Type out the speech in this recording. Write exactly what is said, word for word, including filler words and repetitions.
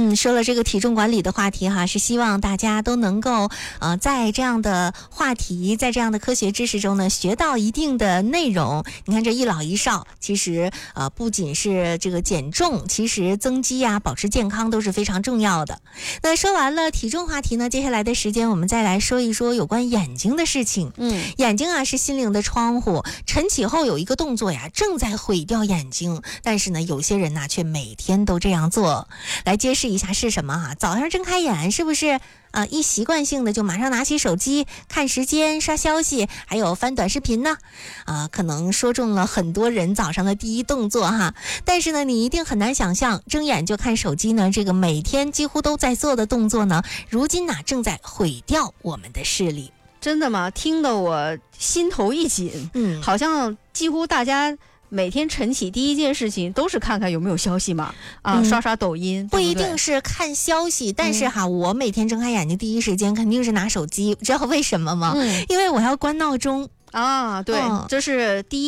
嗯，说了这个体重管理的话题哈，是希望大家都能够呃在这样的话题，在这样的科学知识中呢，学到一定的内容。你看这一老一少，其实呃不仅是这个减重，其实增肌啊、保持健康都是非常重要的。那说完了体重话题呢，接下来的时间我们再来说一说有关眼睛的事情。 嗯， 眼睛啊是心灵的窗户，晨起后有一个动作呀，正在毁掉眼睛，但是呢，有些人呢却每天都这样做。来揭示一下是什么啊？早上睁开眼，是不是呃一习惯性的就马上拿起手机看时间、刷消息，还有翻短视频呢？啊、呃，可能说中了很多人早上的第一动作哈。但是呢，你一定很难想象，睁眼就看手机呢，这个每天几乎都在做的动作呢，如今呢正在毁掉我们的视力。 真的吗？听得我心头一紧。 嗯， 好像几乎大家每天晨起第一件事情都是看看有没有消息嘛，啊， 嗯、 刷刷抖音， 不一定是看消息，但是哈，我每天睁开眼睛第一时间肯定是拿手机，知道为什么吗？ 嗯、 因为我要关闹钟啊，对， 嗯、 这是第一。